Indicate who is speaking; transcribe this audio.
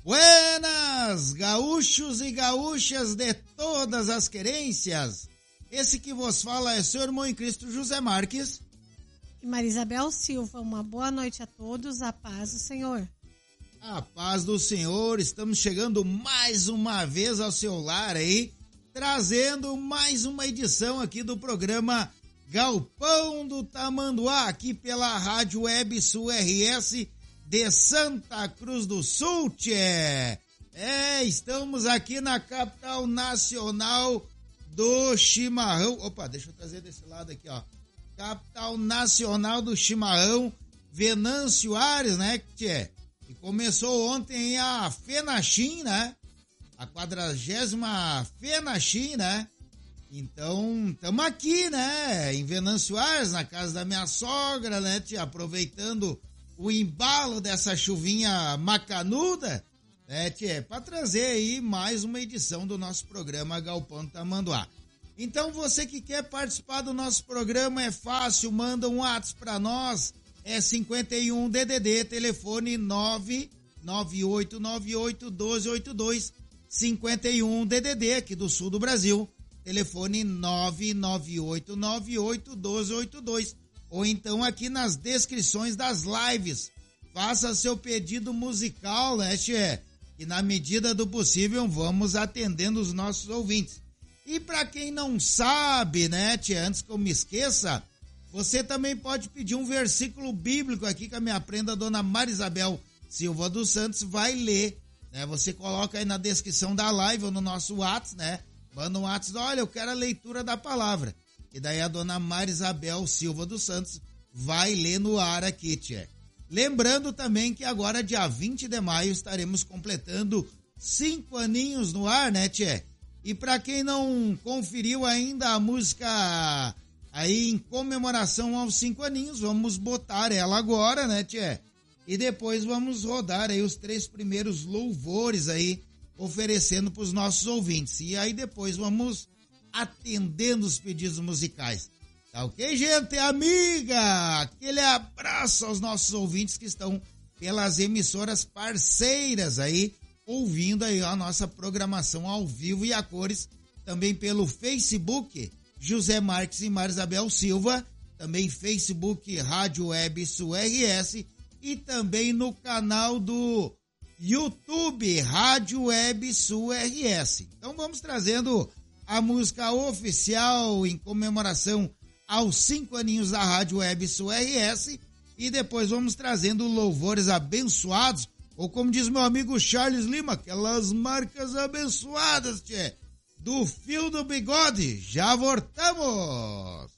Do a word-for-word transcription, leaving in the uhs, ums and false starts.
Speaker 1: Buenas, gaúchos e gaúchas de todas as querências. Esse que vos fala é seu irmão em Cristo, José Marques.
Speaker 2: E Marisabel Silva, uma boa noite a todos, a paz do Senhor.
Speaker 1: A paz do Senhor, estamos chegando mais uma vez ao seu lar aí, trazendo mais uma edição aqui do programa Galpão do Tamanduá, aqui pela Rádio Web Sul R S de Santa Cruz do Sul, tchê. É, estamos aqui na capital nacional do chimarrão. Opa, deixa eu trazer desse lado aqui, ó. Capital nacional do chimarrão, Venâncio Aires, né, tchê? E começou ontem a Fenachim, né? A quadragésima Fenachim, né? Então, estamos aqui, né? Em Venâncio Aires, na casa da minha sogra, né, tchê? Aproveitando o embalo dessa chuvinha macanuda, né, tchê, para trazer aí mais uma edição do nosso programa Galpão do Tamanduá. Então, você que quer participar do nosso programa, é fácil, manda um WhatsApp para nós, é cinquenta e um D D D, telefone nove nove oito nove oito um dois oito dois, cinquenta e um D D D, aqui do sul do Brasil, telefone nove nove oito nove oito um dois oito dois. Ou então aqui nas descrições das lives, faça seu pedido musical, né, tchê? E na medida do possível vamos atendendo os nossos ouvintes. E para quem não sabe, né, tchê, antes que eu me esqueça, você também pode pedir um versículo bíblico aqui que a minha prenda, a dona Marisabel Silva dos Santos, vai ler, né? Você coloca aí na descrição da live ou no nosso WhatsApp, né? Manda um WhatsApp, olha, eu quero a leitura da palavra. E daí a dona Marisabel Silva dos Santos vai ler no ar aqui, tchê. Lembrando também que agora, dia vinte de maio, estaremos completando cinco aninhos no ar, né, tchê? E para quem não conferiu ainda a música aí em comemoração aos cinco aninhos, vamos botar ela agora, né, tchê? E depois vamos rodar aí os três primeiros louvores aí, oferecendo para os nossos ouvintes. E aí depois vamos atendendo os pedidos musicais. Tá ok, gente? Amiga! Aquele abraço aos nossos ouvintes que estão pelas emissoras parceiras aí, ouvindo aí a nossa programação ao vivo e a cores, também pelo Facebook, José Marques e Marisabel Silva, também Facebook Rádio Web Sul R S e também no canal do YouTube Rádio Web Sul R S. Então vamos trazendo a música oficial em comemoração aos cinco aninhos da Rádio Web Sul R S e depois vamos trazendo louvores abençoados, ou como diz meu amigo Charles Lima, aquelas marcas abençoadas, tchê, do fio do bigode. Já voltamos!